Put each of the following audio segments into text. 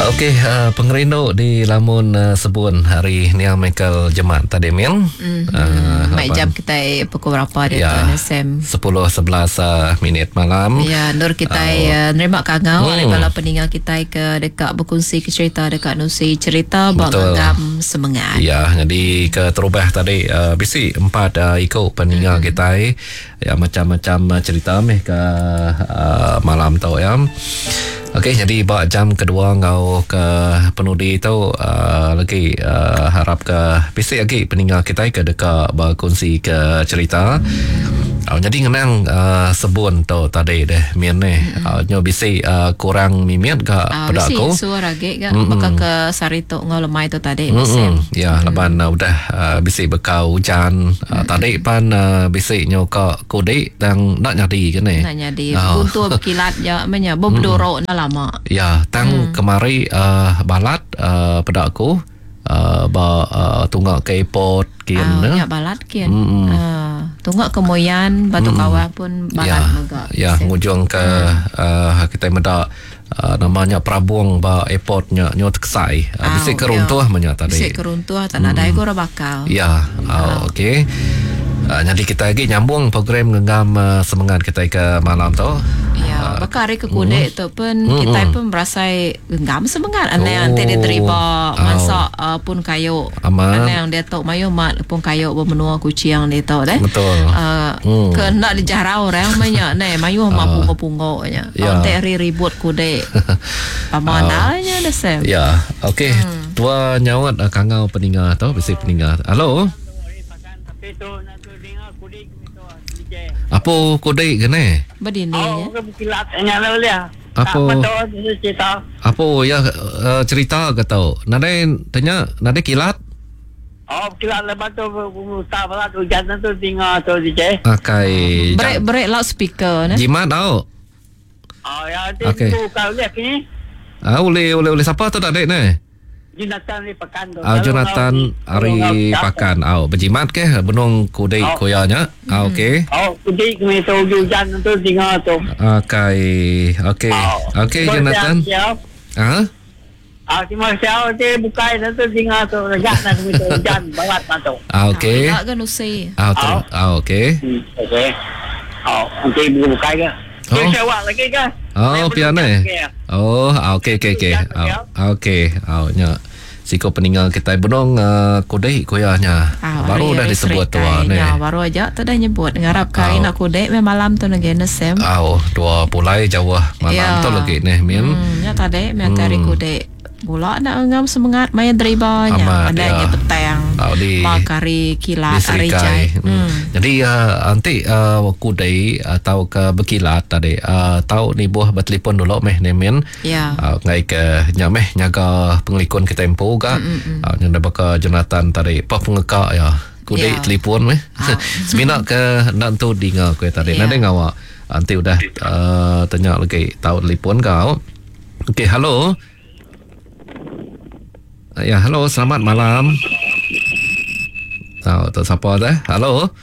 Okey, pengerinduk di Lamun Sebun hari ni Michael Jemaat tadi Min. Mak jam kita pukul berapa dia tu Sam? 10-11 minit malam. Ya, Nur kita nerima kangau bala peninggal kita ke dekat berkongsi ke cerita dekat Nusi cerita bangam semangat. Ya, jadi ke terubah tadi bisi 4 ikut peninggal kita ya macam-macam cerita meh ke malam tu ya. Okey, jadi buat jam kedua ngau ke penudi tu lagi harap ke bisi lagi peninggal kita ke dekat berkongsi ke cerita. Jadi ngenang sebun tu tadi deh Mian ni nyo bisi kurang mimiat ke pada aku. Bisi suara ge ke maka ke sarito ngolemai tu tadi ya leban udah bisi bekau hujan tadi pan bisi nyo ke kode dan nak nyadi ke ni. Nak nyadi untuk berkilat ya menya bobdoro na lama. Ya, tang kemari balat pada aku tunggak ke airport kian ya balat kian. Tunggak ke Moyan Batu Kawah pun balat megak. Ya, ngujung ke kita meda namanya Prabuang ba airportnya nyo teksai. Bisi keruntuh menya tadi. Bisi keruntuh tanah dai go bakal. Ya, okey. Jadi kita lagi nyambung program genggam semangat kita ke malam tu. Ya, bakari ke kude tu pun kita pun merasa genggam semangat. Ane yang tidak terima masak pun kayu. Ane yang dia tahu mayu mat pun kayu bermenua kucing dia tahu deh. Betul. Kena dijarau orang banyak ne mayu mampu pungo-pungonya. Ante ribut kude. Pamananya dah Sam. Ya, okey. Tua nyawat kangau peninggal tu, bisi peninggal. Halo. Apa kodek ke ni? Berdini ya. Berkilat nyala dia. Apa? Cerita. Apa ya cerita ke tau? Nade tanya, nade kilat? Kilat lepas tu tak berat hujan tu tinggal tu DJ. Akai. Break loudspeaker ne. Jimat tau. Ya tu kalau dia ni. Oleh siapa tu tak dek ni? Jonathan ni pakan tu. Jonathan Ari pakan. Berjimat ke benung kudai koyanya. Okey. Kudai kami tu hujan tu tinggal tu. Okey. Jonathan. Cuma siapa dia buka tu tinggal tu rejak nak kami tu hujan barat tu. Okey. Tak kan usi. Okey. Okey. Nanti buka ke? Jawab lagi ke? Pian ni. Okey. Okey. Nya siko peninggal kita benong kodai koyahnya. Baru dah disebut tu ni. Ya, baru aja tu dah nyebut ngarap kain aku dek malam tu ngene Sam. Dua pulai jauh malam tu lagi ni Min. Ya tadi me kari kodek. Bola nak ngam semangat main dribanya adanya petang makari kilat arijai. Jadi nanti kudai atau ke berkilat tadi tahu ni buah bertelefon dulu meh nemen ngai ke nyameh nyaga pengelikun ke tempo ga nyanda baka Jonathan tadi apa pengeka ya kudai telefon meh semina ke nantu dinga ko tadi nade ngawa nanti udah tanya lagi tahu telefon kau. Okey, halo. Ya, halo, selamat malam. Tahu tu siapa dah? Halo.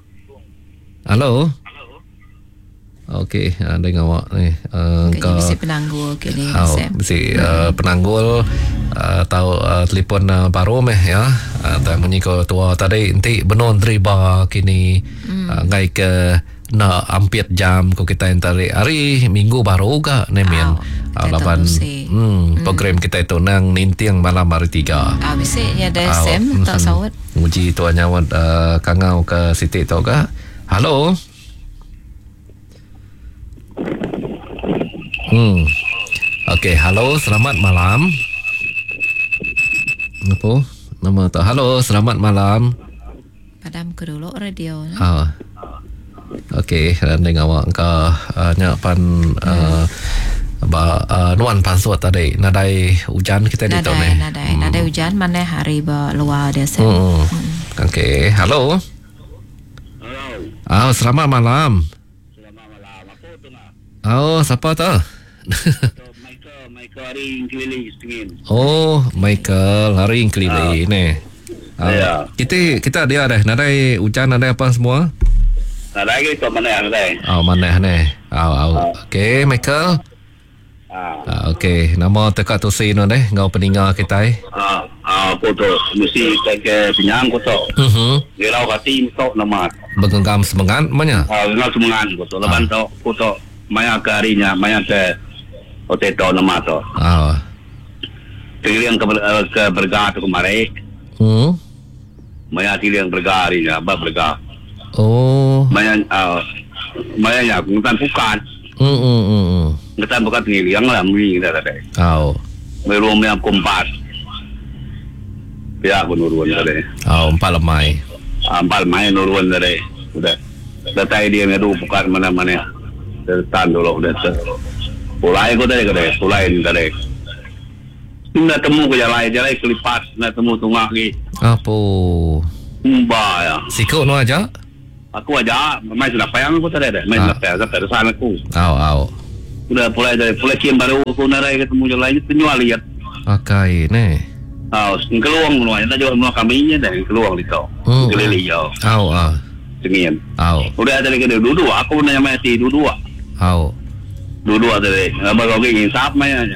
Okey, ada ngawak ni. Kau mesti penanggul ke ni. Mesti penanggul tahu telefon baru meh ya. Tak bunyi ko tua tadi nanti benon driba kini ngai ke na hampir jam ko kita entari hari minggu baru ga nemen lapan program kita itu nang nintiang malam hari 3 biasanya ada Sam tak sawat uji tu nyawat kangau ke Siti tu ga. Halo. Okey, halo, selamat malam. Apa nama tu? Halo, selamat malam. Padam ke dulu radio. Okey, dan awak ke nyapan nuan pansut tadi nadai hujan kita di tu ni. Nadai hujan mana hari luar dia Sam. Okey, halo. Selamat malam. Siapa tu? Michael hari keliling setengin. Michael hari keliling ni. Kita dia dah nadai hujan nadai apa semua? Nadai ke mana yang nadai? Mana ni? Okey, Michael. Okey, nama tekak tu sino deh, ngau peninggal kita koto mesti ke penyang koto. Gelau hati tok nama. Begenggam semangat mana? Gelau semangat koto. Leban tok koto maya ke harinya, maya ke oteto nama to. Tiliang ke berga tu kemarin. Maya tiliang berga harinya, berga. Maya ya bukan bukan. Kita bukan tiliang lah, mungkin kita ada. Merum yang kompas. Ya, aku nuruan tadi. Empat lemai. Empat lemai nuruan tadi. Udah. Datang dia meru bukan mana-mana. Tan dulu udah. Pulai ko tadi. Nak temu ko jalan kelipat, nak temu tungak lagi. Apa? Ya. Sikut no aja? Aku aja, mai sudah payang ko tadi dah. Mai sudah payang sampai sana aku. Udah pulai kian baru aku narai ketemu jalan itu penjual lihat. Akai ne. Keluang mulai, kita jual mulai kaminya dan keluang di kau. Keliling jauh. Demikian. Udah ada lagi dua. Aku nanya mati dua. Dua tadi. Baru lagi insaf maya.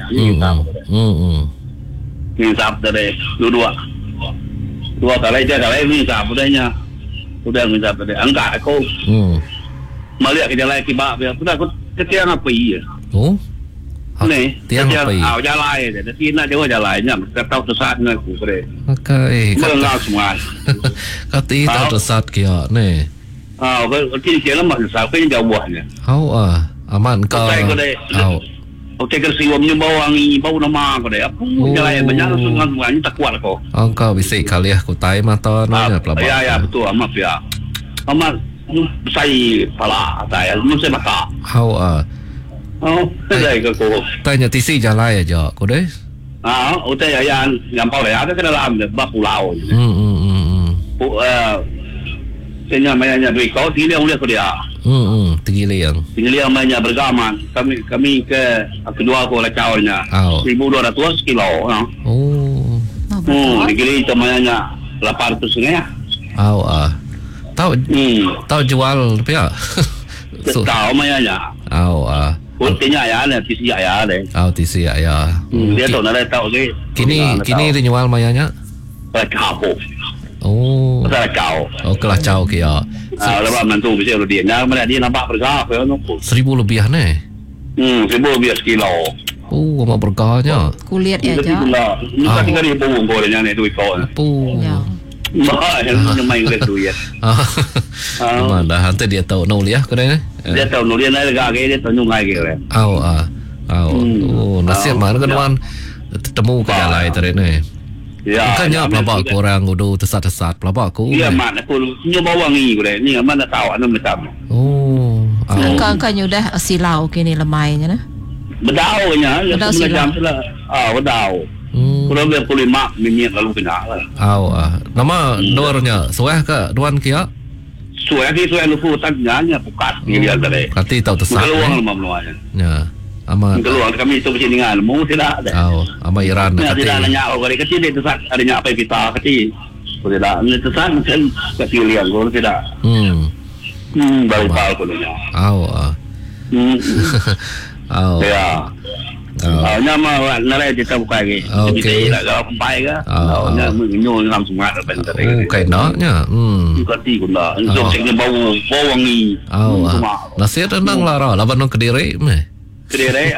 Insaf tadi dua. Dua kali insaf udahnya. Udah insaf tadi. Enggak aku. Melihat ke jalan kibak. Sudah aku ketiang apa iya. Ni, tiang apa? Jalan je. Tapi nak jauh jalannya. Kita tahu sesat nak aku kere. Okay. Mengenal semua. Kata tahu sesat kia ni. Kini lama sesat. Kini jauhnya. Aman kau. Okey kersiwamnya bau nama aku deh. Apa jalan banyak semuanya tak kuat aku. Kau bisa kali aku tay mata nanya pelabak. Ya betul amat ya. Amat saya pala saya mesti mata. Saya ke kau. Tanya tisi jalan aja, kau deh. Utai yang paling ada ke dalam bak pulau. Senya mainnya beri kau tiliang udah kau dia. Tiliang mainnya bergaman. Kami ke kedua aku lacaunya. 1,200 kilo. Dikiri mainnya 800 ya. Tahu jual apa? Tahu mainnya. Kuntinya ya, tisi ya deh. Tisi ya. Dia tahu nak tahu ke. Kini dijual mayanya? Kau. Kelah cau kia. Lepas mantu bisa lu dia. Mana dia nampak berkah apa? 1,000 lebih ne. 1,000 lebih sekilo. Mak berkahnya. Kulit ya aja. Mungkin 3,000 gorengnya ni duit kau. Yang main kulit duit. Mana hantar dia tahu nuliah kedai ni? Dia tahu nuliah ni agak dia tahu nyungai ke. Nasib mana kan temu ke jalan tadi ni. Bukannya pelabak korang udah tesat-tesat pelabak aku. Iya mana aku nyoba wangi kure. Ni mana tahu anu macam. Kan udah silau kini lemainya nah. Bedaunya macam lah. Bedau. Kurang lebih 5 minit lalu kena lah. Nama doornya suah ke duan kia? Suah lufu tanya bukat dia tadi. Kati tahu tesat. Keluang lama meluanya. Ya. Ama keluar kami itu mesti dengan mu tidak ada. Ama Iran kati. Tidak nanya orang kecil dia tesat adanya apa kita kecil. Tidak ni tesat macam kecil yang gol tidak. Baru tahu punya. Ya. Nama nilai kita buka lagi. Okey. Kalau baik ke? Nya menyo ngam semua bentar. Kayak naknya. Kati guna. Untuk seknya bau wangi. Nasi rendang lara. Laban nong Kediri meh. Kediri.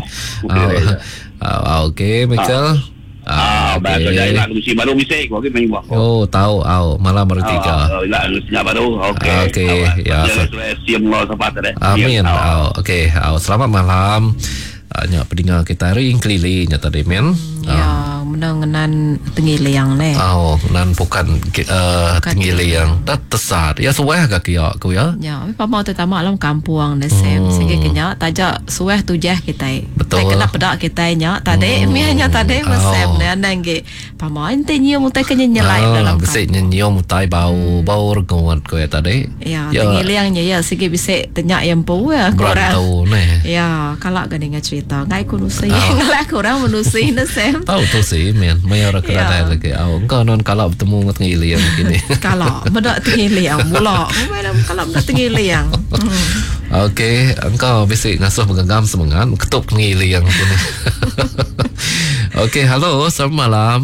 Okey, Michael. Baru jadi nak mesti baru mesti kau ke main buat. Tahu. Malam bertiga. Baru. Okey. Ya. Siap Allah sempat deh. Amin. Okey. Selamat malam. Nya pendengar kita hari keliling nya tadi men. Ya, menangan tengiliang ni. Nan bukan tengiliang. Dah tesat. Ya suah ke kia aku ya. Ya, pamau terutama alam kampung ni sem. Sehingga kenya tajak suah tujah kita. Betul. Kena pedak kita nya tadi mianya tadi mesem ni anangge. Pamau ente nyium mutai kenya nyelai dalam. Bisa nyium mutai bau reguat ko ya tadi. Ya, tengiliangnya ya sehingga bisa tenyak yang pau ya korang. Berantau ni. Ya, kalau gani cerita ngai ku nusi ngalak kurang menusi na sem tahu tu sih men mayor kerana lagi engkau non kalau bertemu ngat ngiliang gini kalau bedak ngiliang mula kalau bedak ngiliang Okey, engkau bisik ngasuh menggam semangat, ketup ngili yang punya. Okey, halo, selamat malam.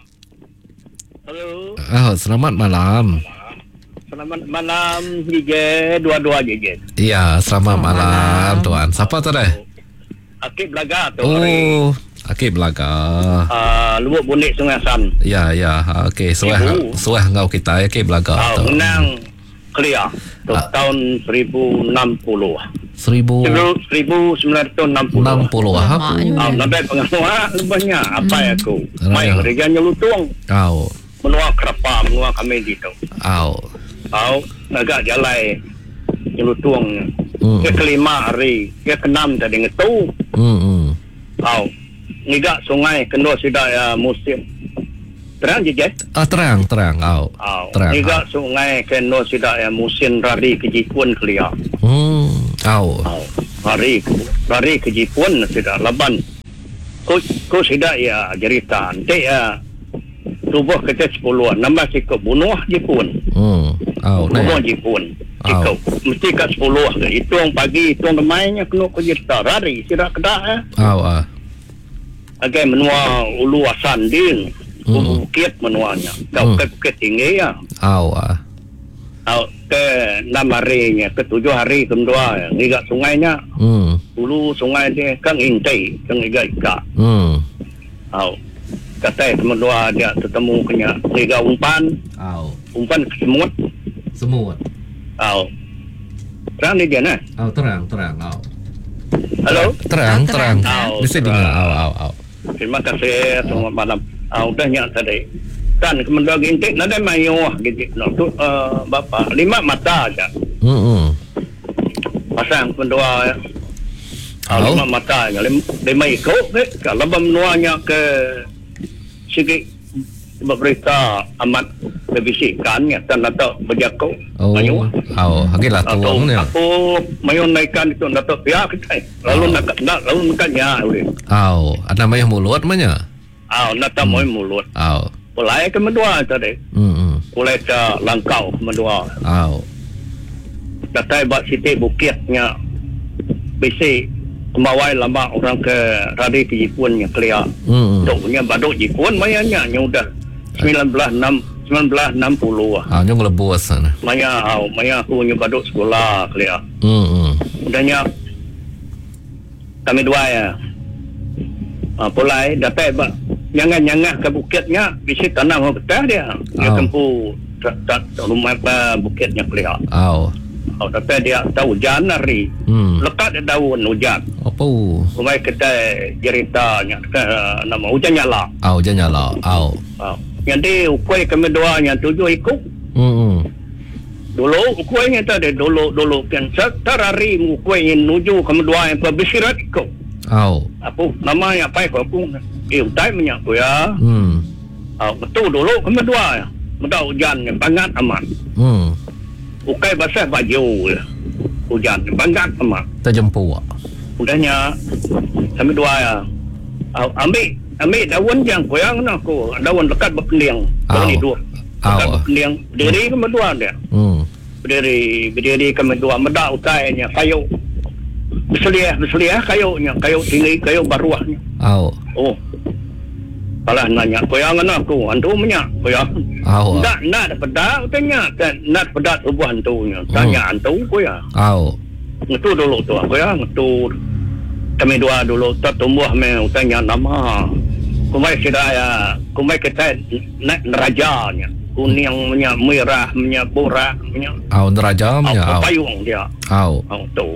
Halo. Selamat malam. Selamat malam, JJ. Dua-dua JJ. Ya, selamat malam, tuan. Siapa tadi? Akib Belaga tu. Oh, Akib Belaga. Lubuk Bunik Sungai San. Ya. Okey, suah ngau kita Akib Belaga tu. Menang clear tu tahun 1060. 1960. Nanti pengaruh lebihnya apa ya aku? Main mereka nyelutung. Menua kerapa, menua kami gitu. Agak jalai nyelutung. Ke kelima hari, ke keenam tadi ngetu. Ngigak sungai kendua sudah ya musim. Terang je. Terang. Terang. Ngigak sungai kendua sudah ya musim rari kejipun kelia. Rari kejipun sudah laban. Ko sudah ya cerita. Nanti ya tubuh kita 10-an. Nambah sikap bunuh Jepun. Bunuh Jepun. Sikap. Mesti kat 10 ke. Hitung pagi, hitung remainya kena kerja rari. Sudah kedah Agai menua ulu asan din. Bukit menuanya. Kau ke bukit tinggi ya. Ke 6 harinya, ke 7 hari kedua ngigak sungainya. Ulu sungai dia kan intai, kan ngigak ikat. Kata kedua dia ketemu kena ngigak umpan. Umpan ke semut. Terang ni dia nah. Terang. Halo. Terang. Bisa dengar. Terima kasih. Selamat malam. Udah nyak tadi. Kan kemendak intik nada mayo gitu. Tu bapa 5 mata aja. Pasang pendua 5 mata nya 5 ikut ke kalau menuanya ke sikit berita amat kebisikkannya dan atau berjakau mayo. Hagilah tuang ni. Aku mayo naikkan itu datuk pihak kita. Lalu naknya boleh. Ada mayo mulut manya. Nata mayo mulut. Mulai ke Medua tadi. Mulai ke Langkau ke Medua. Datai buat sitik bukitnya. Bisi kemawai lama orang ke radi ke Jepun yang kelia. Doknya baduk Jepun mayanya nyudah 1960. Nyong lebus sana. Maya aku baduk sekolah kelia. Udahnya kami dua ya. Mulai datai buat nyangah ke bukitnya bisi tanam betah dia kempu rumah bukitnya kelihatan tapi dia tahu hujan hari lekat di daun hujan rumah kita ceritanya nama hujan nyala jadi ukui kami doa yang 7 ikut dulu ukuinya tadi dulu kan terari ukui yang nuju kami doa yang berbisirat ikut apa namanya apa aku utai menyaku ya. Betul dulu kami dua ya. Mudah hujan bangat amat. Ukai basah baju ya. Hujan bangat amat. Terjempu. Udahnya kami dua ya. Ambil daun yang koyang aku. Daun dekat berkeliang. Daun itu. Dekat berkeliang. Berdiri kami dua dia. Berdiri kami dua. Medak utainya kayu. Berselia kayunya. Kayu tinggi, kayu baruahnya. Kalau nanya koyangan aku antu menyak koyang nak pedak tanya nak pedak tubuh antunya tanya antu koyang itu dulu tu koyang itu kami dua dulu tertumbuh me tanya nama kumai kita nak nerajanya kuning menyak merah menyak borak menyak neraja menyak payung dia tu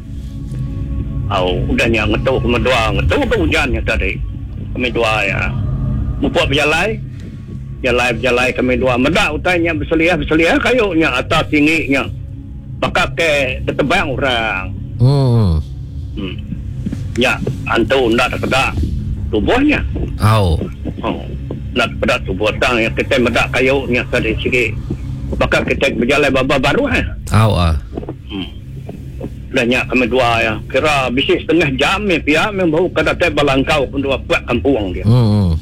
udahnya ngetu kami dua ngetu ke hujannya tadi kami dua ya buat berjalai kami dua medak utainya berselia kayunya atas tingginya bakal ke ketebang orang ya antu nak pedak tubuhnya nak pedak tubuh tang yang kita medak kayunya tadi sikit bakal kita berjalai baba baru Dahnya kami dua ya kira bisnis setengah jam ni pihak memang kata tebal Langkau pun dua buat kampung dia.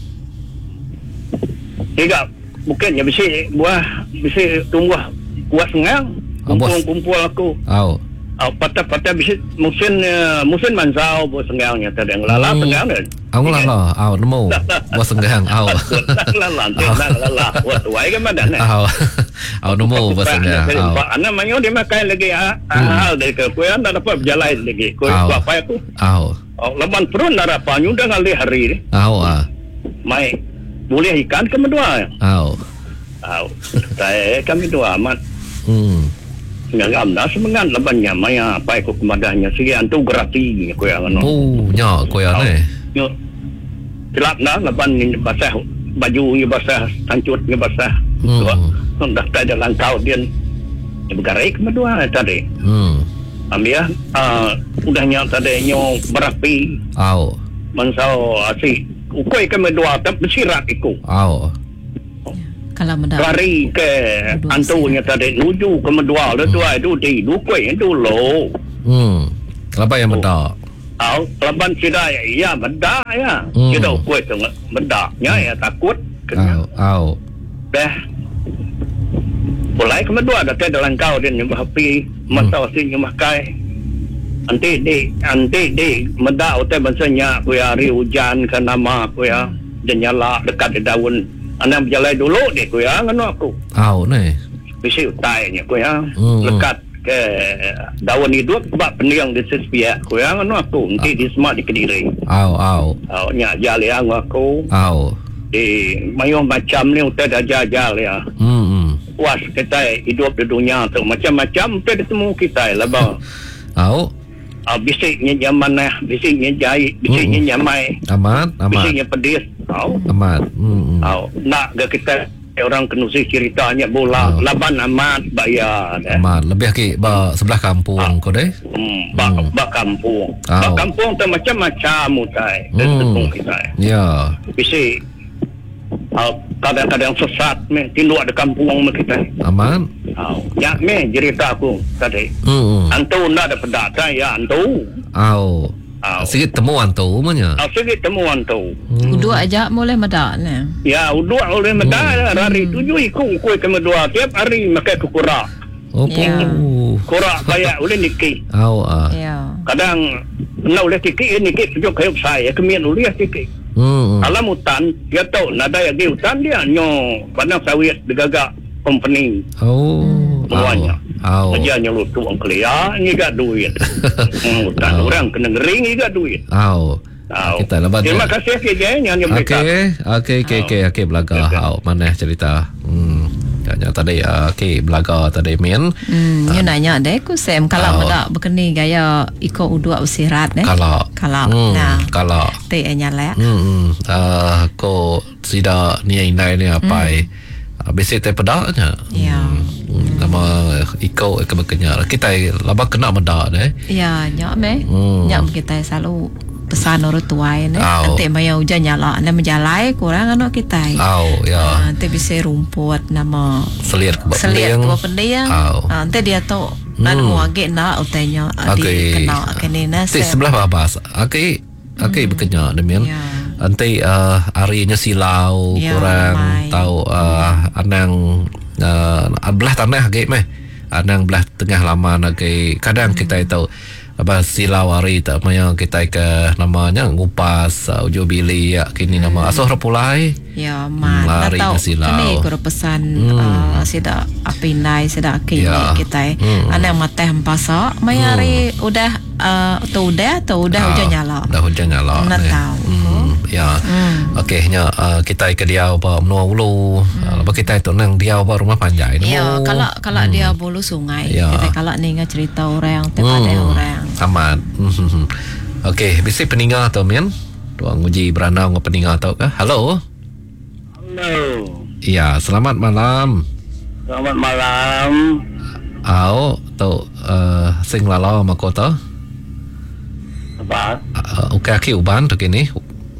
Tiga bukannya bisa tumbuh buah sengang kumpul aku. patah bisa musim mansau buat senggangnya tadi yang lala senggang ni. Aku lala, nemu buat senggang, lala buat tuai kan mana ni. Nemu buat senggang. Anak mayu dia makan lagi hal dari kekuatan tak dapat berjalan lagi. Kau apa aku? Leban perun darah panyu dah kali hari ni. Mai boleh ikan kami dua. Saya kami dua amat. Ngam dah semengan lebannya maya apa ikut kemadanya sekian tu gratis ko yang ano. Nya ko yang ni. Yo. Kelap dah leban ni basah baju ni basah, tancut ni basah. Dah tak ada langkau dia bergarai kedua tadi. Ambil udahnya tadi nyo berapi. Mansau asik. Ukoi kami dua tak bersirat ikut. Kalau mendak lari ke antunya tadi nuju ke medua dua itu di dukui itu lo. Kenapa yang mendak? Laban sudah ya mendak ya. Sudah ukui tu mendaknya ya takut. Dah. Mulai ke medua dah dalam kau dia nyembah api masa sini nyembah kai. Anti di mendak utai bansanya ku ya hari hujan ke nama ku ya dan nyala dekat di daun. Anak berjalan dulu deh ku ya nganu aku. Ni. Bisi utainya ku ya. Lekat ke daun hidup sebab pendiang di sespiak ku ya nganu aku. Nanti di semua di Kediri. Nya jali aku. Di mayu macam ni utai dah jajal ya. Puas kita hidup di dunia tu macam-macam utai ditemu kita lah bang. Bisiknya zaman bisiknya jahit, bisiknya nyamai. Amat. Bisiknya pedis. Amat. Nak ke kita orang kenusi ceritanya bola laban amat bayar. Amat lebih ke sebelah kampung kau deh. Bak kampung. Bak kampung tu macam-macam utai. Tepung kita. Ya. Bisik kadang-kadang sesat tindu ada kampung kita. Aman. Ya cerita aku tadi. Antu nak ada pendata ya antu. Sikit temu antu mana? Sikit temu antu. Uduk aja boleh medak ni. Ya uduk boleh medak hari 7 ikut kuih ke medua tiap hari makan kukurak. Kurak kayak boleh nikih. Kadang nak boleh nikih pujuk kayak saya kemian boleh nikih. Alam hutan dia tahu nada yang di hutan dia nyo padang sawit digagak company. Semuanya. Kerjanya lu tuang kelia ni gak duit. Hutan orang kena ngering ni gak duit. Kita lebat. Terima kasih kerjanya yang mereka. Okey belaga. Mana cerita? Tanya tadi belaga tadi min. You nanya deh ku sem kalau mendak berkeni gaya ikut uduk usirat deh. Kalau. Kalau. Te nyala. Ko sida ni inai ni apa? Besi te pedaknya. Ya. Nama ikut ke berkenya. Kita laba kena medak deh. Ya, nyak nyak kita selalu pesan orang tua ni. Nanti maya hujan nyala, anda menjalai kurang anak kita. Nanti bisa rumput nama selir ke pendiang. Nanti dia tahu nak muagek nak utanya di kena kenina. Sebelah babas. Okey berkenya demian. Nanti harinya silau kurang tahu anang belah tanah agak anang belah tengah lama agak kadang kita tahu apa silau hari tak maya kita ke namanya ngupas ujo bili ya kini nama asuh repulai ya man tahu kini kuro pesan sida apinai sida kini kita anang mateh empasa maya hari udah udah hujan nyala nak tahu okey nya kita ke dia apa menua ulu apa kita itu nang dia apa rumah panjai ya kalau dia bulu sungai kita kalau ninga cerita orang tepada orang amat okey bisi peninggal atau men tuang uji beranau ngau peninggal atau ke halo ya selamat malam tu sing lalau makota apa ukaki uban tu kini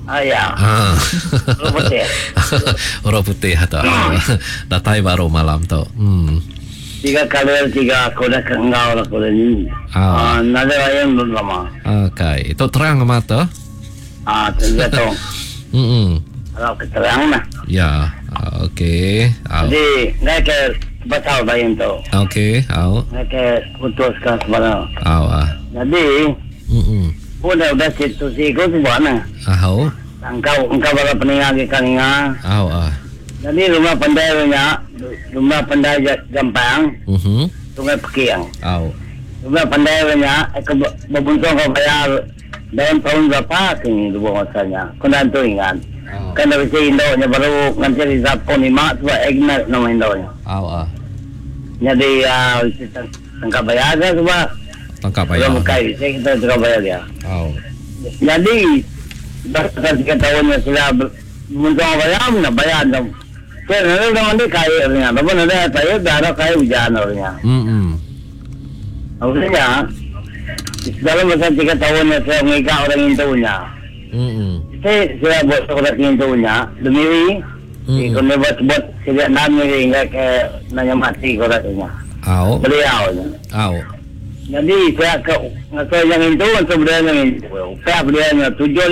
orang putih atau datai baru malam tu 3 kali 3 aku dah kengau lah aku dah ni nada ayam belum lama okay itu terang mata tergantung kalau keterang lah ya okay jadi naik ke pasal bayan tu. Okey, au. Mereka putuskan sebenarnya. Au Jadi, pun dah situasi kau tu mana? Au. Engkau bala peningat ikan ingat. Au Jadi rumah pandai banyak, rumah pandai gampang. Sungai Pekiang. Au. Rumah pandai banyak, berbuntung kau bayar dalam tahun berapa kini dua masanya. Kau dah tu ingat. Kan dari si Indonya baru nanti di Zapon ni mak tu Agnes nama Indonya. Jadi tangkap bayar kan sebab tangkap bayar. Bukai, saya kita tangkap bayar dia. Jadi dah 3 tahunnya sudah berbuntung bayar, nak bayar dah. Saya nanti dah mandi kaya orangnya. Lepas nanti saya dah ada kaya hujan orangnya. Maksudnya dalam masa 3 tahunnya saya mengikat orang intunya. Saya buat orang intunya demi kalau buat sejak 6 ni hingga ke nanya mati korangnya. Beliau. Jadi saya yang itu untuk beliau yang itu. Upah beliau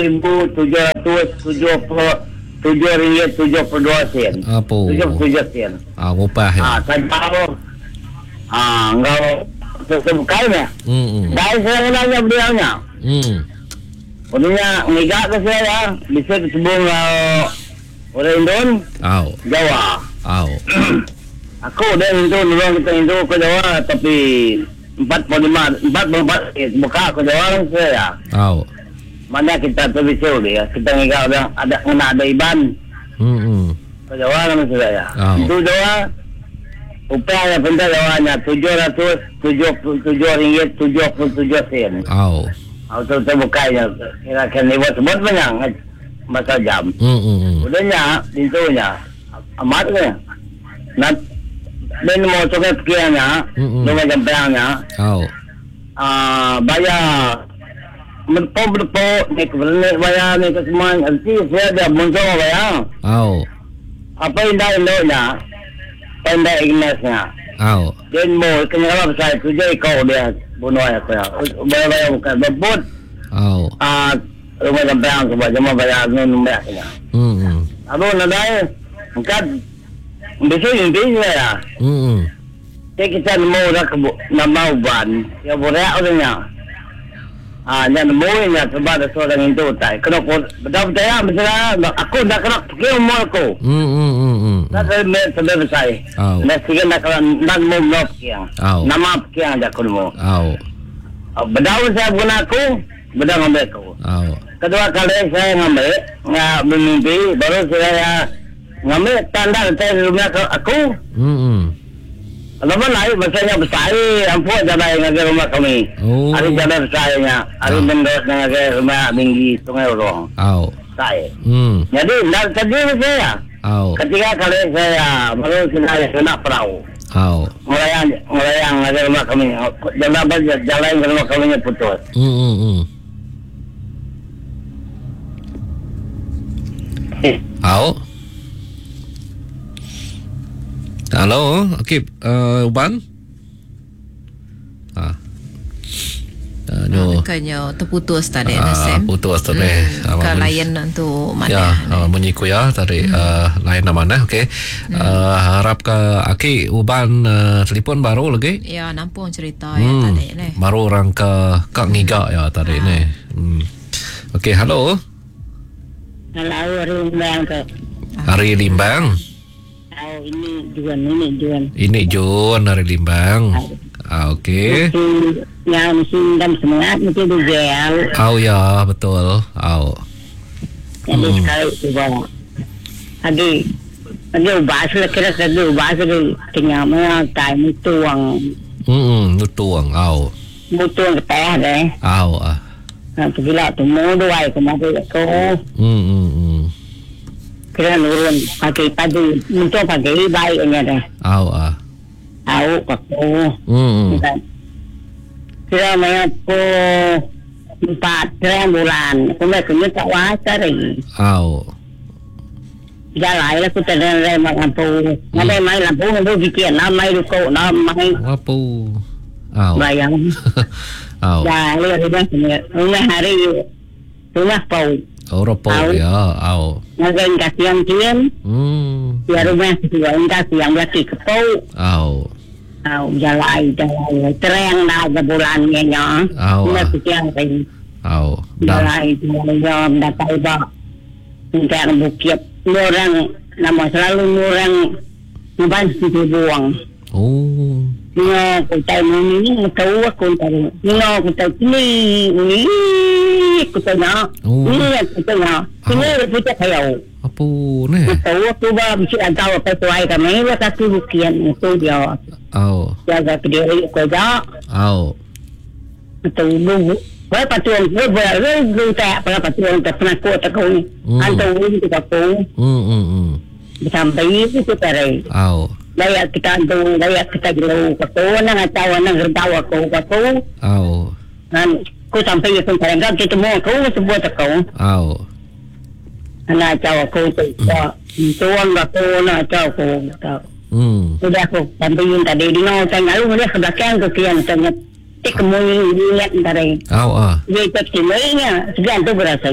7,772 sen. Apa? 77 sen. Upah ya. Saya tahu. Enggak sebukainya. Dari saya nanya beliaunya. Kemudian mengikat ke saya bisa kesebung orang Indon. Jawa. Aku dah Indo dulu kita Indo ke Jawa tapi 44 buka ke Jawa orang saya. Mana kita tu bisa dia. Kita mengikat ada Iban. Ke Jawa orang saya. Itu Jawa. Upah yang pindah Jawanya 777 sen. Auto terbukanya kira-kira lewat sebut banyak masa jam. Udahnya pintunya amat ke. Nak dan mau coba pergiannya, dengan jempangnya. Bayar berpo nek bayar nek semua nanti saya dah muncul bayar. Apa indahnya? Pandai Ignesnya. Dan mau kenapa saya kerja kau dia bunuh aku ya. Bayar bukan bebut. Rumah jempang sebab cuma bayar nombaknya. Aduh nadai angkat besok ini ya. Kita mau nak nama uban ya boleh orangnya. Yang maunya sebab ada seorang itu tak. Kena betul-betul ya misalnya aku dah kena pergi umur aku. Saya sudah selesai. Nasi nak mau pergi. Nama pergi aja aku mau. Bedaun saya guna aku, bedang ambil aku. Kedua kali saya ngambil, bermimpi, baru saya ngambil tanda saya rumah aku. Lepas naik masanya besar, ampun jalan yang ada rumah kami. Hari jalan besarnya, hari mendos yang ada rumah tinggi Sungai Urung. Saya. Jadi dari tadi saya. Ketika kali saya baru saya kena perahu. Melayang ada rumah kami. Jalan ke rumah kami putus. Halo, okey, Uban. Kanya terputus tadi Nassim. Putus tadi. Kalau lain untuk mana? Ya, menyiku ya tadi lain mana? Okey. Harap ke Aki Uban telefon baru lagi. Ya, nampung cerita ya tadi ni. Baru orang ke Kak Ngiga ya tadi ni. Okey, halo. Halo, Ari Limbang ke. Ari Limbang. Ini Jun Ari Limbang. Okey. Yang sindam semangat mesti digel. Ya, betul. Jadi sekali cuba. Lagi ubah kira ubah kenyama time tuang. Tuang. Tuang ke teh deh. Nanti bila tu mau dua ke mau ko. Kira nurun pakai padu untuk pakai baiknya deh. Pakai. Kira maya po 4 bulan. Kung may kunyot sa wasa rin. Jalay la ko tanan mga po. May lampu ng bugikian na may luko na may. Wapo. Bayang. Jalay rin ba? Una hari tunah po. Ora po ya. Ngayon kasi ang kiyan. Ya rumah kedua enggak yang laki kepau. Jalan terang dah bulannya nya. Nak siang tadi. Jalan dah tahu bah. Enggak bukit orang nama selalu orang ngeban situ buang. Nyo kita ini tahu aku tahu. Nyo kita ini kita nak. Ini kita nak. Ini kita tahu. Apa ni? Tahu aku bah mesti tahu apa tuai kami. Kita tu bukian itu dia. Jaga kediri kerja. Tahu dulu. Wah patuan, gue tak pernah patuan tak pernah kuat aku ni. Antau ini kita pun. Sampai itu kita rai. Daya kita antau, daya kita jauh aku, nang tahu nang tahu aku. Dan ku sampai itu kadang kita mau aku sebut aku. Anak tahu aku tuan aku nak tahu aku. Sudah aku sampai ini tadi di nol tengah lu dia sebelakang tu kian tengah. Kemudian lihat dari. Dia tekniknya sekian tu berasa.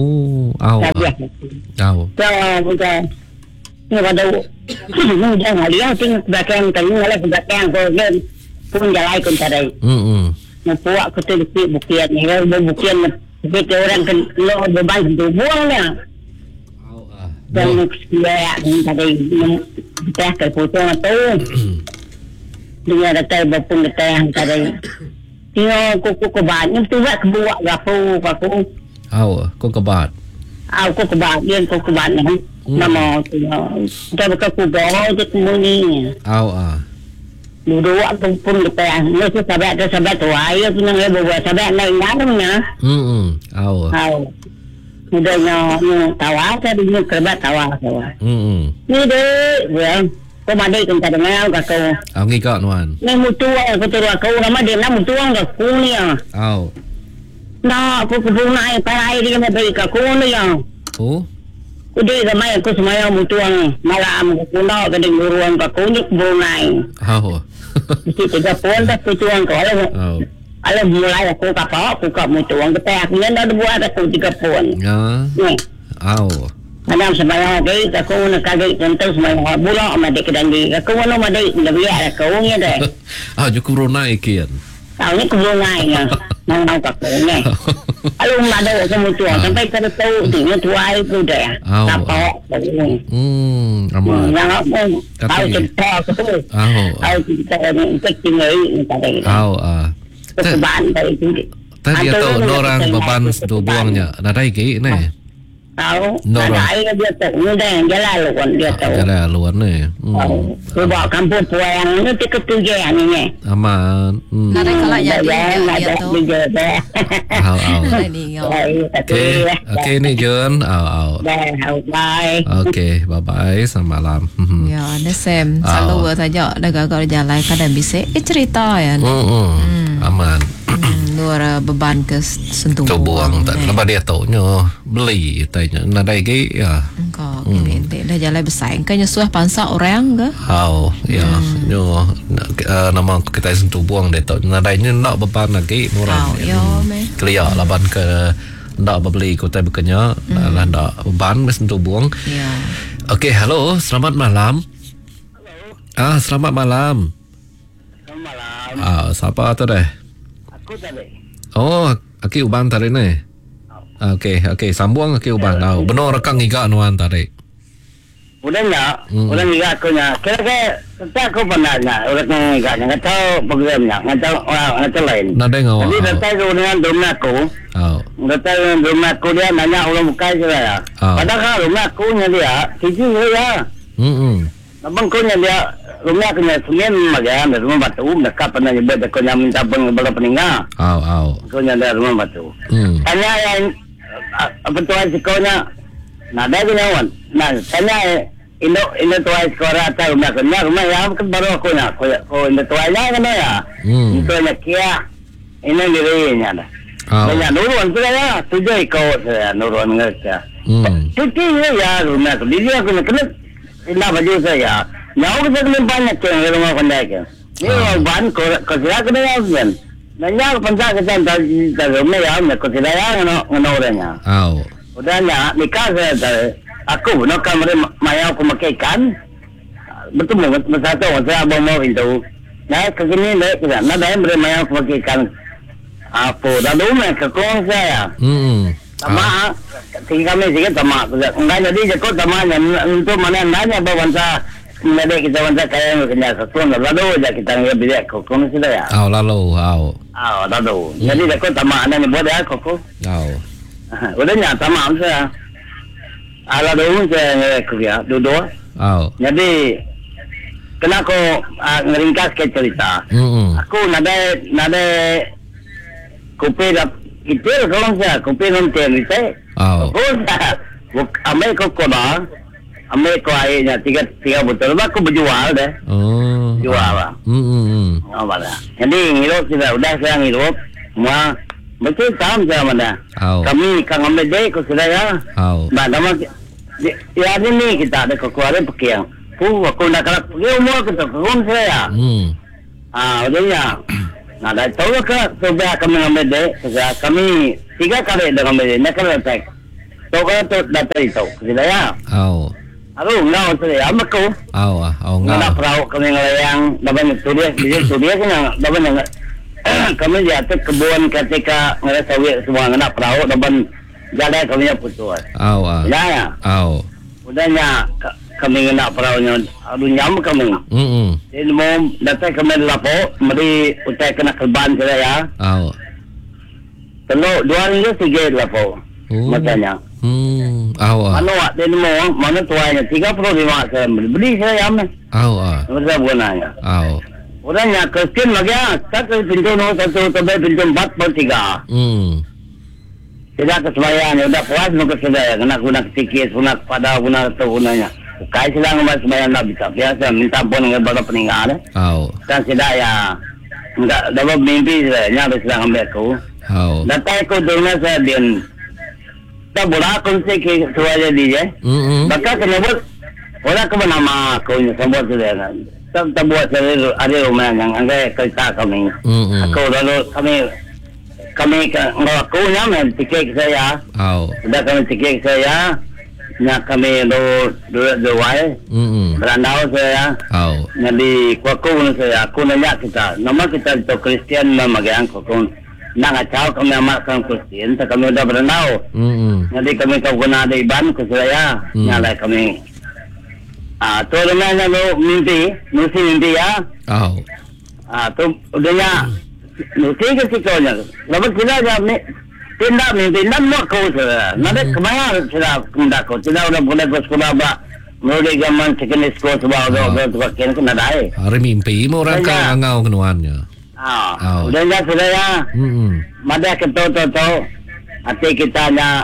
Bukan. Ni pada. Ni jangan lihat tinggal belakang tengah lah belakang kau pun jalan kau tadi. Nampak aku tu bukian ni, bukian seperti orang kan lo beban tu buangnya. Dan dia tadi kita ke potong tu. Dia datang berpun datang tadi. Tio kuku kebat, ni tu buat kebuat gapo aku. Kau kebat. Aku kebat dia kau kebat ni. Nama tu. Kita buka kubur je kemudian. Dulu aku pun datang. Ni tu sahabat tu ayo tu nang buat sahabat lain namanya. Mudahnya tawa tadi ni kebat tawa. Ni deh, kau mandai kan tak dengar kau. Ngikak nuan. Ni mutua aku tu aku nama dia nama mutua aku ni ah. Nah, aku pun naik parai dia nak bagi aku ni ah. Udah ramai aku semua mutua malam aku nak ke ruang aku ni pun naik. Mesti tiga pun dah mutua kau lah. Kalau mulai aku kapal aku kat mutua kita aku ni dah buat aku tiga pun. Ni. Madam sebayang dek aku nak kaget tentang sebayang bulan amat dek dan di aku mana amat dek lebih aku ni dek. Ju corona ikian. Tahu ni corona ya. Nang aku ni. Kalau ada aku mutua sampai kada tahu dia tuai tu dek. Apa? Amat. Yang aku tahu cerita aku tu. Tahu cerita ni tinggal ni tadi. Keban dari tu. Tadi tahu orang beban tu buangnya. Nadai ke ni. Tahu, ada dia tahu, ni dah jalan luar dia tahu. Jalan luar ni. Bawa kampung puang ni tiket tujuan ni. Aman. Kadang kalau dia tahu. Okay ni Jun. Bye. Okay, bye. Selamat malam. Ya, ni Sam. Selalu saja negara jalan kadang bisa cerita ya. Aman. Luar beban ke sentuh buang tak lepas dia tahu nyo beli tanya nadai ke ya kau ini dah jalan besar kayaknya suah pansa orang ke ya nyo nama kita sentuh buang dia tahu nadai nya nak beban lagi murah clear laban ke nak beli kota bekenya lah nak beban sentuh buang okey halo selamat malam selamat malam siapa tu deh Aki Uban tadi ni. Okey, sambung Aki Uban. Benar rekang iga nuan tadi. Udahnya, udah iga aku nya. Kira-kira aku pernah orang iga nya tahu programnya, tahu orang lain. Nada ngau. Jadi datang dengan rumah aku. Datang dengan rumah aku dia nanya ulang muka saya. Padahal rumah aku nya dia, kecil dia. Abang ko nya dia rumah kena semen magan rumah batu dekat pernah nyebut ko nya minta bang bala peninga. Ko nya ada rumah batu. Tanya yang apa tuan si ko nya nada ginawan. Nah, tanya Indo tuai sekolah atau rumah yang kan baru ko nya ko Indo tuai nya kan ya. Itu nya kia ini dirinya dah. Banyak nuruan tu ya, tujuh ikut nuruan ngerti. Cuti ya rumah tu dia aku nak kena ina baju saya. Nyawa kita kena banyak ceng rumah pandai ke. Ni ban ko sila kena kan. Nanya panjang kita dari rumah ya, ko sila ya ngono orangnya. Udahnya nikah saya aku nak kamera maya aku makan ikan. Betul masa tu saya abang mau itu. Nah kegini deh kita. Nah dah mereka maya aku makan ikan. Apa? Dah dulu mereka kong saya. Sama. Tinggal kami sikit sama. Enggak jadi jekot sama. Untuk mana nanya bawansa. Mereka kita wansa kaya kerja sesuatu. Lalu je kita nggak bisa kong sudah ya. Lalu. Lalu. Jadi jekot sama. Anda ni buat ya koko. Udah nyata sama saya. Lalu saya kerja dua. Jadi kena aku ngeringkas ke cerita. Aku nada kopi dah kecil kalau saya kopi nonton itu. Aku ambil kokoda, ambil airnya tiga botol. Aku berjual deh. Jual lah. Jadi hidup sudah saya hidup. Semua betul sama saya mana. Kami kang ambil deh kau sudah ya. Nama ya ini kita ada kekuatan pekiang. Aku nak kalau pergi umur kita kekun saya. Udahnya. Nah, dah tahu ke sudah kami ambil deh. Kami 3 kali dah ambil deh. Nak kena tak. Tahu ke tu data itu. Sudah ya. Aduh, ngau saya amaku. Ngau. Nak perahu kami ngelayang. Dapat tulis kan. Dapat kami jatuh kebun ketika ngelayang sawit semua nak perahu. Dapat jalan kami putus. Ya. Udahnya kami nak perahunya aduh nyam kami. Jadi mau datang kami lapo, mari utai kena kerban saya ya. Telo 2 hari 3 lapo. Macamnya. Mana wak dia mau mana tuanya 35 saya beli saya am. Masa gunanya. Udahnya keskin lagi ya. Satu pintu no satu pintu 4/3. Tidak kesemayaan, udah puas nak kesedaya, kena sikit, guna pada guna tu gunanya. Kai sedang mas semayaan nak bisa biasa minta pun dengan baga peninggal. Dan sedaya, enggak dapat mimpi saya, nyari sedang ambil aku. Datang aku dengan saya din. Tak boleh aku sikit suara dia. Maka kenyabut, orang aku nama aku ni sebut sudah. Tak buat saya ada rumah yang anggai kereta kami. Aku lalu kami aku nyaman tiket saya. Sudah kami tiket saya. Nak kami dua berandau saya. Jadi aku saya aku nanya kita. Nama kita itu Kristian memakai angkut. Nak acau kami amalkan Kristian. Kami sudah berandau. Jadi kami kau guna ada iban ke saya. Nyalai kami. Tu namanya mimpi, nusi mimpi ya. Tu udahnya. Nusi ke sikonya. Lepas kita jam ni tindak mimpi nama kau sudah. Nanti kemana sudah tindak kau. Tidak udah boleh ke sekolah bah. Mulai zaman secondary school sebab ada kian kena dah. Hari mimpi mau orang ngau kenuannya. Udahnya sudah ya. Mada kita hati kita nya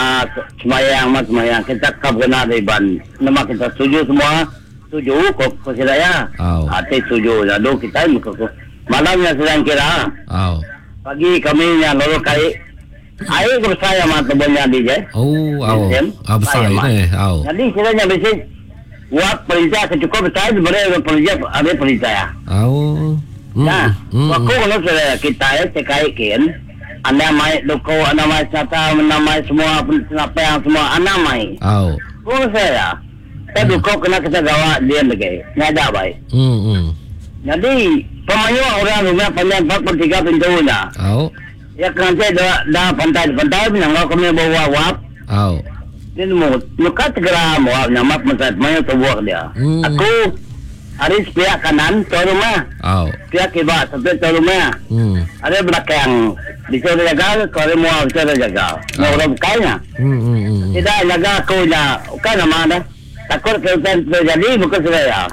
semayang kita kabena iban. Nama kita setuju semua. Setuju kok sudah ya. Hati setuju. Lalu kita malamnya sedang kira. Pagi kami yang lalu kali air bersaya mata banyak di je. Besar ini. Jadi kiranya bisik buat perintah kecukup besar sebenarnya perintah ada perintah. Nah, waktu kalau sudah kita sekaikan, anda mai doko, anda mai sata, anda mai semua apa yang semua anda mai. Kalau saya doko kena kita gawa dia lagi, nyada baik. Jadi pemayu orang rumah panjang 4/3 pintunya. Ya kan saya dah pantai menangkap kami bawa wap. Dia muka segera bawa nama pesat mayu terbuat dia. Aku hari pihak kanan tu rumah. Pihak kiri sampai tu rumah. Ada belakang bisa jaga, kalau mau bisa jaga. Mau orang kaya. Tidak jaga aku nya, kan nama dah. Takut kereta terjadi bukan saya.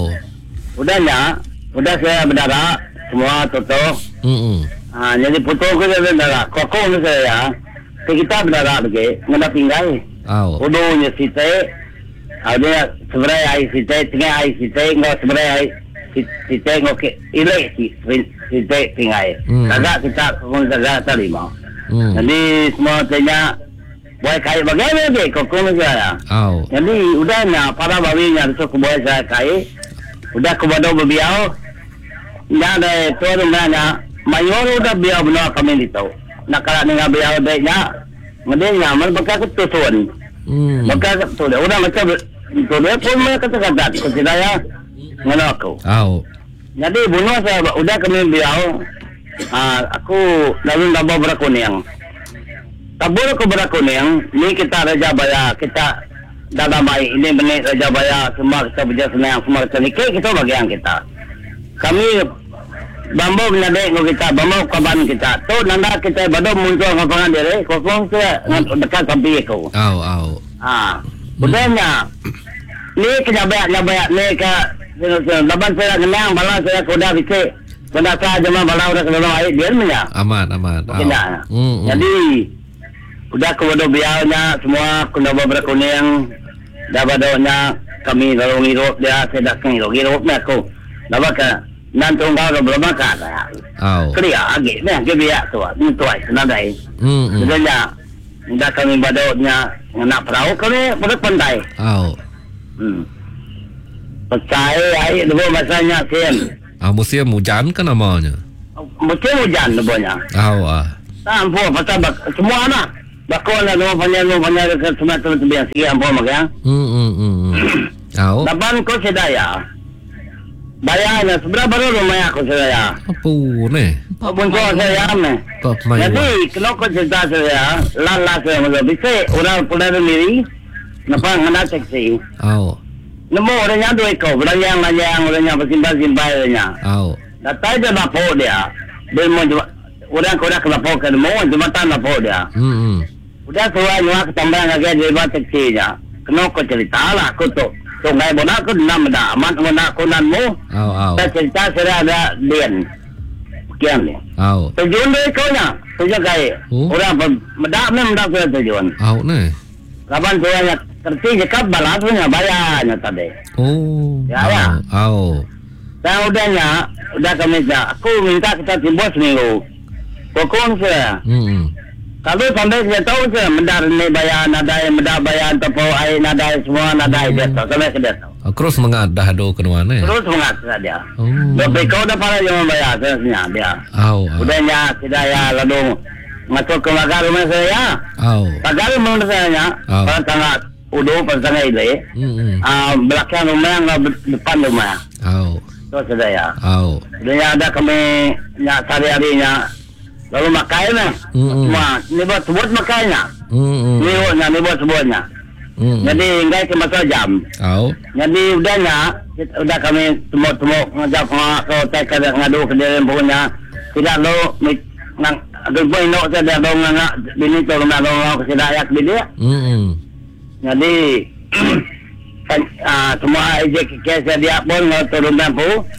Udah saya berdarah semua tutup. Jadi putus ke saya berdarah. Kokong saya kita berdarah lagi, nggak tinggal. Udunya site, ada seberai air site, tengah air site, nggak seberai air site nggak ke ilek site tinggal. Kagak kita kokong kagak terima. Jadi semua tanya, boleh kaya bagaimana deh kokong saya. Jadi udahnya para bawinya itu boleh saya kaya. Udah kepada berbiau. Dah ada tu rumahnya. Mayor udah biau benar kami itu. Nak kalau dengan biau baiknya, mending nyaman pakai ketusuan. Maka tu dia orang macam tu dia pun mereka kata kau tidak ya mana aku. Jadi bunuh saya udah kami biau. Aku lalu nambah berakuning. Tabur aku berakuning. Ni kita Raja Baya kita dah baik. Ini benih Raja Baya semua kita berjaya senang semua kita bagian kita. Kami bambu menadek kita, bambu kaban kita. Tu nanda kita baru muncul ngapangan diri. Kosong saya dekat sampai aku. Budaya ni kejabat ni ke laban saya kenang bala saya kuda bisik. Kuda saya jema bala udah kelolo air dia punya. Aman. Jadi kuda kuda biarnya semua kuda berkuning. Dah badonya kami lalu hirup dia sedak hirup ni aku. Dapat ke nantung baru belum makan saya. Kerja agak ni agak biak tu. Ni tu ay senadai. Sebenarnya dah kami badonya nak perahu kami pada pandai. Percaya air dua masanya kian. Musim hujan kan namanya. Musim hujan namanya. Tampu pasal semua anak. Bakal lah dua panjang ke semua tu biasa kian pun makanya. Laban ko sedaya. Bayarnya seberapa rumah aku saya. Apa ni? Bukan saya ni. Jadi kalau kau cerita saya, lala saya mula bisa orang pulang sendiri, nampak mana seksi. Nemu orangnya dua ekor, orangnya bersimbah orangnya. Datang je lapor dia, dia mau orang lapor ke demo, jembatan lapor dia. Udah suai nyuak tambah lagi dia buat seksinya. Kalau kau cerita lah aku tu. Sungai bonak aku nama dah amat bonak aku nanmu. Saya cerita saya ada dian. Kian ni. Tujuan dia kau nya. Tujuan kaya. Orang medak saya tujuan. Ni. Laban saya terti jekat balas punya bayarnya tadi. Ya. Saya udah kami dah. Aku minta kita timbul seminggu. Pokok saya. Kalau sampai saya tahu saya mendar ni bayar nadai, mendar bayar tepo air nadai semua nadai dia tahu. Sampai saya tahu. Terus mengat dah do kenuan ni. Terus mengat dia. Tapi kau dah para yang bayar sebenarnya dia. Udahnya tidak ya lalu masuk ke pagar rumah saya. Pagar rumah saya pada tangga udah pada tangga ini. Belakang rumah yang depan rumah. Itu sudah ya. Udahnya ada kami nak sehari-harinya. Lalu makainya, semua ni buat sebut makainya, ni buat sebutnya. Jadi enggak cuma sejam. Jadi udah kami temu ngajak ke tekan ngadu ke dia punya. Tidak lo nang ada boy no saya dong nak bini tu nak dong ke tidak yak bini. Jadi semua ejek kes dia pun turun lampu.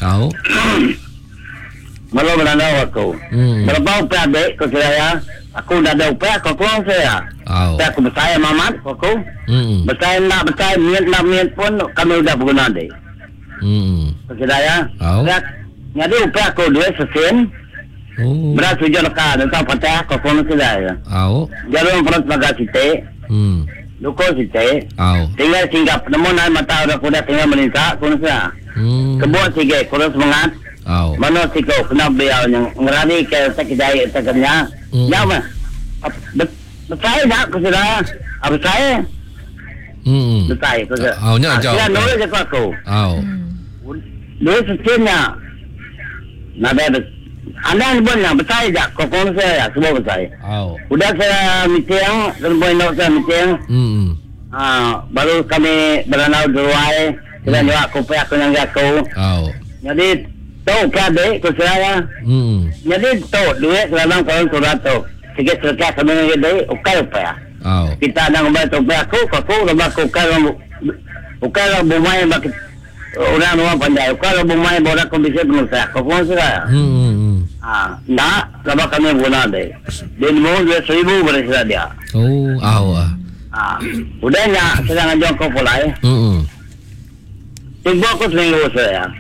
Malu beranda aku. Berapa upaya dek ke saya? Aku dah ada upaya kau kurang saya. Saya aku bertanya mamat aku. Bertanya nak bertanya miat pun kami dah berguna dek. Ke saya. Jadi upaya aku dua sesen. Beras tujuh lekat entah patah kau kurang saya. Jalan perut bagai site. Luko site. Tinggal singgap. Namun nak mata orang kuda tinggal melintas kurang saya. Kebuat sige kurang semangat. Mana si kau kena beliau yang ngerani ke sekejap sekejapnya. Jauh mah. Betul tak kau sudah? Apa saya? Betul kau sudah. Nya jauh. Dia nolak je aku. Dia sekiannya. Nabe anda ni benar betul tak kau pun saya semua betul. Udah saya meeting dan boy nak saya meeting. Baru kami beranau duai. Kita juga aku pay aku yang aku. Jadi tahu kade ko saya. Jadi tahu duit dalam kalau surat tu. Sikit serkat kami ngede ukay upaya. Kita nang bayar upaya aku rumah aku ukay bumay bakit orang rumah pandai ukay bumay borak ko bisa penusa. Ko saya. Nak laba kami guna deh. Din mo 2,000 bersih dia. Udahnya sedang ajak ko pulai. Tiba ko seminggu saya.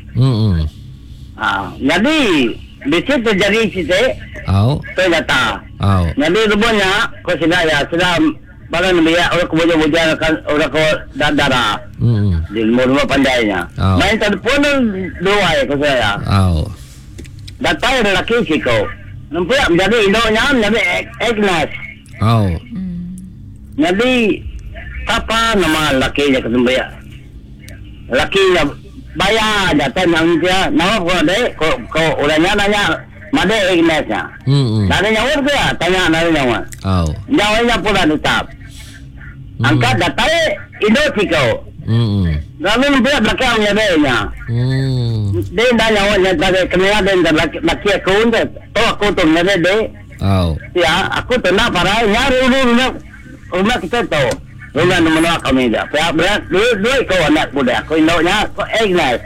Jadi bisa terjadi cerita. Saya datang. Jadi rupanya kau sudah barang dia orang kebuja-buja orang kau darah. Di rumah pandainya. Main telefon dua kau saya. Datang lelaki si kau. Nampak menjadi Indonya menjadi Agnes. Jadi siapa nama lakinya kesembaya. Lakinya bayar jatuh yang dia nama kau orangnya nanya mana Ignesnya. Nada nyawa ke tanya nada nyawa. Nyawanya pula tetap. Angkat datai Indo kau. Lalu dia belakangnya dia. Dia dah nyawanya tadi kena ada laki aku untuk aku tu nada dia. Ya, aku tu nak parai nyari rumah kita tu. Rumah mana kami dah. Berat dua kau anak muda. Kau indoknya kau Ignes.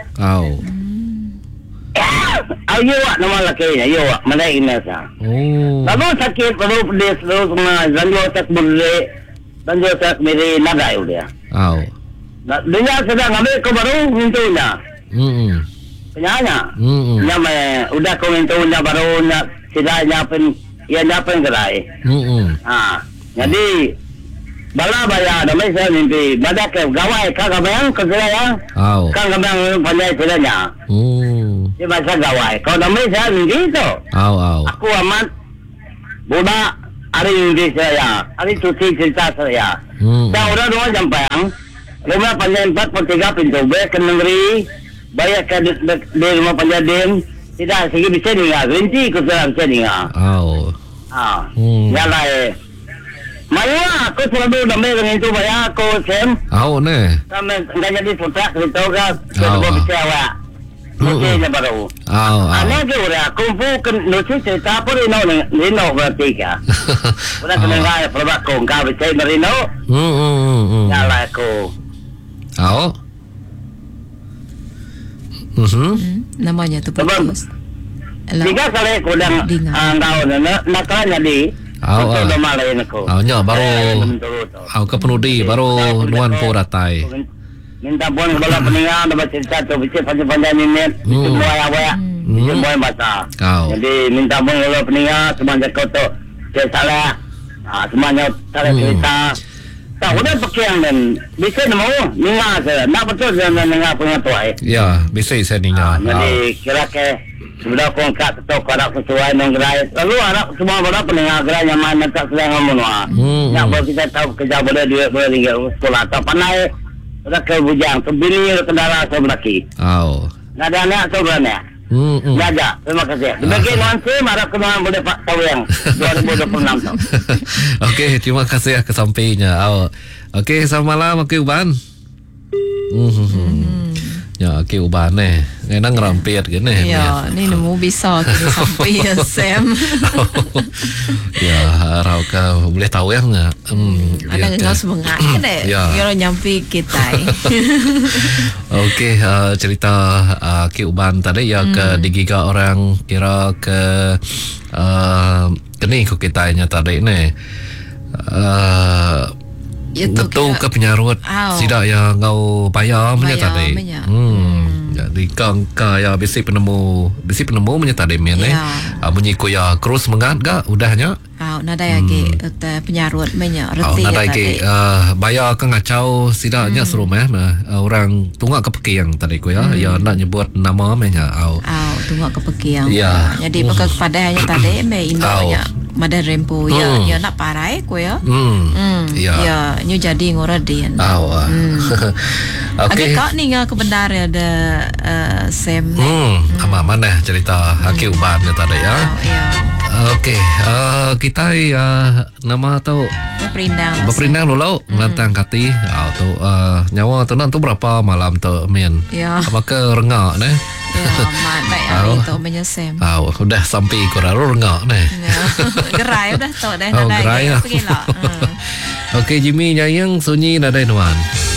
Ayo nama lakinya, ayo mana Ignes. Lalu sakit perlu pedis terus semua. Zanjo tak meri nada dia. Dia sedang ambil kau baru mintunya. Penyanya. Nyamai udah kau mintunya baru nak tidak nyapen ia nyapen gerai. Jadi bala bayar dah saya mimpi badak ke gawai kagak bayang kerja ya. Kagak bayang pandai celanya. Dia masa gawai. Kau dah saya mimpi tu. Aku amat budak hari ini saya. Hari cuti cerita saya. Dah udah 2 jam bayang. Rumah panjang 4/3 pintu. Bayar ke negeri. Bayar ke di rumah panjang. Tidak segi bisa dengar. Rinci aku sudah bisa dengar. Yalah Maya, aku selalu damai dengan itu bayar aku Sam. Ne. Sampai enggak jadi putra cerita kan. Kedua bicara. Mungkin baru. Anak ke udah kumpul ke nulis cerita apa Rino berarti ka. Udah kena perlu kau enggak bisa Rino. Yalah aku. Namanya tu putus. Tiga kali aku dah nakalnya di. Baru ke penudi baru nuan po datai. Minta pun bola peninggal dapat cerita tu bicara panjang-panjang ini semua ya semua baca. Jadi minta pun bola peninggal semuanya kau tu saya salah semuanya salah cerita. Tak udah pakai dan bisa nemu ningal saya nak betul saya ningal punya tuai. Ya bisa saya ningal. Jadi kira-kira sudah kongkat atau kalau sesuai dengan gerai. Lalu anak semua berapa dengan gerai yang mana tak sedang ngomong. Yang boleh kita tahu kerja boleh duit boleh tinggal sekolah atau pandai. Sudah ke bujang, terbini kendara sebelah kiri. Nggak ada anak sebenarnya. Jaga, terima kasih. Demikian nuansa, marah kenalan boleh Pak tahu yang 2026 tu. Okey, terima kasih kesampainya. Okey, selamat malam, Okey Uban. Ya, Okey Uban ni. Nang rampit ke ni? Ya, ni nemu bisa kita sampai ya Sam. Ya, harap kau boleh tahu yang ada ngau semangat ke dek? Kalau nyampi kita. Okey, cerita Okey Uban tadi ya ke digiga orang kira ke kini ko kita nya tadi ni. Betul ke penyarut tidak yang ngau bayar tadi. Jadi kangka ya bisi penemu menyata demian bunyi ko ya terus mengat ga udahnya. Nada lagi penyarut reti nada lagi bayar ke ngacau sidaknya suruh orang tunggak kepeki yang tadi ko ya nak nyebut nama tunggak kepeki yang jadi pakai kepada hanya tadi indonya Mada rempo ya nak parai ko ya. Ya nyu jadi ngoradin. Okey. Agak ni ngah kebenar ada Sam. Mana cerita Okey Uban tadi ya. Okey, kita nama tu berperindang dulu melantang kati tu nyawa tu nanti berapa malam tu men. Apakah rengak ni? Ya, baik hari tu menyesem. Udah sampai Koraro rengak ni. Gerai udah tu dah. Gerai lah. Okey, Jimmy Nyayang sunyi nadai nuan.